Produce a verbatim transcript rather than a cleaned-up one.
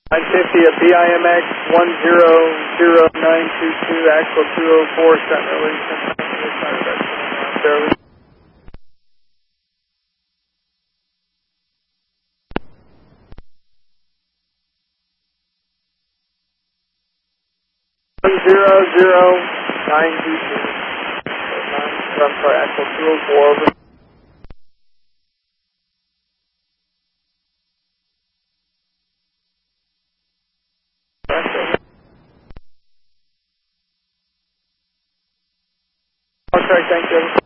nine fifty at B I M X one zero zero nine two two, actual two oh four, set and release. one zero zero nine two two. I'm sorry, actual two oh four over. Okay, thank you.